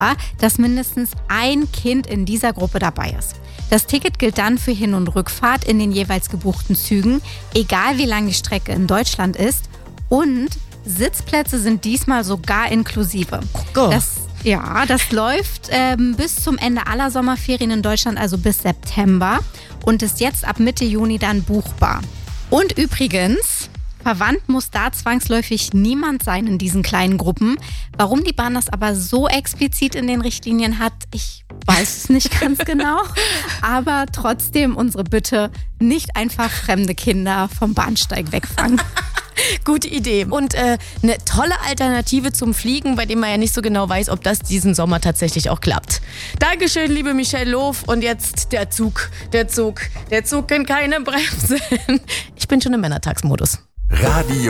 dass mindestens ein Kind in dieser Gruppe dabei ist. Das Ticket gilt dann für Hin- und Rückfahrt in den jeweils gebuchten Zügen, egal wie lang die Strecke in Deutschland ist. Und Sitzplätze sind diesmal sogar inklusive. Das läuft bis zum Ende aller Sommerferien in Deutschland, also bis September. Und ist jetzt ab Mitte Juni dann buchbar. Und übrigens, verwandt muss da zwangsläufig niemand sein in diesen kleinen Gruppen. Warum die Bahn das aber so explizit in den Richtlinien hat, ich weiß es nicht ganz genau. Aber trotzdem unsere Bitte, nicht einfach fremde Kinder vom Bahnsteig wegfangen. Gute Idee. Und eine tolle Alternative zum Fliegen, bei dem man ja nicht so genau weiß, ob das diesen Sommer tatsächlich auch klappt. Dankeschön, liebe Michelle Loof. Und jetzt der Zug kennt keine Bremsen. Ich bin schon im Männertagsmodus. Radio